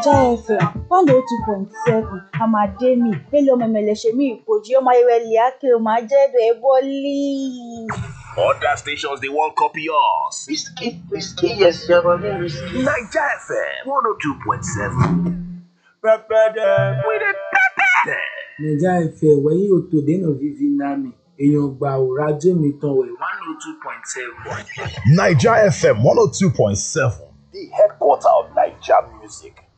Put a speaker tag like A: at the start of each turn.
A: Naija FM 102.7 Amademi Bello Memeleshemi Ipoji Omayewele Ake Omajedo Eboli.
B: Other stations they won't copy us.
C: Risky, yes, you're going risky.
B: Naija FM 102.7. We the pepper.
D: Naija FM wẹ̀yìn òtò dènà vivi nami èèyàn gbà ò rájò mi tán wẹ̀ 102.7.
B: Naija FM 102.7. The headquarter of Naija music.